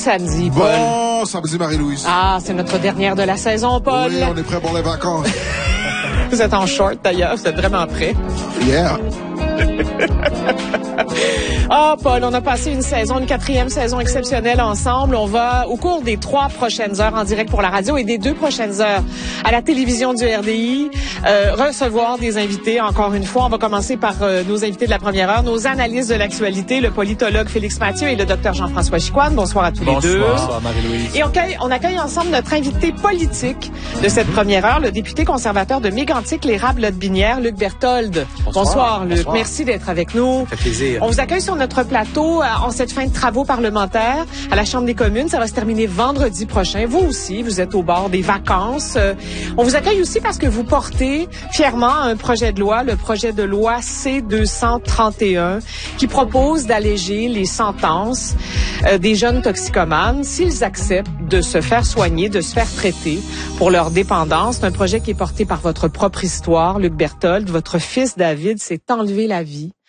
samedi, Paul? Bon samedi, Marie-Louise. Ah, c'est notre dernière de la saison, Paul. Oui, on est prêt pour les vacances. Vous êtes en short, d'ailleurs. Vous êtes vraiment prêts. Yeah. Ah, Paul, on a passé une 4e saison exceptionnelle ensemble. On va, au cours des 3 prochaines heures en direct pour la radio et des 2 prochaines heures à la télévision du RDI, recevoir des invités. Encore une fois, on va commencer par nos invités de la première heure, nos analystes de l'actualité, le politologue Félix Mathieu et le docteur Jean-François Chicoine. Bonsoir à tous les deux. Bonsoir, Marie-Louise. Et on accueille ensemble notre invité politique de cette première heure, le député conservateur de Mégantic-l'Érable-Lotbinière, Luc Berthold. Bonsoir, Luc. Bonsoir. Merci d'être avec nous. Ça fait plaisir. On vous accueille sur notre plateau en cette fin de travaux parlementaires à la Chambre des communes. Ça va se terminer vendredi prochain. Vous aussi, vous êtes au bord des vacances. On vous accueille aussi parce que vous portez fièrement un projet de loi, le projet de loi C-231, qui propose d'alléger les sentences des jeunes toxicomanes s'ils acceptent de se faire soigner, de se faire traiter pour leur dépendance. C'est un projet qui est porté par votre propre histoire, Luc Berthold. Votre fils David s'est enlevé la vie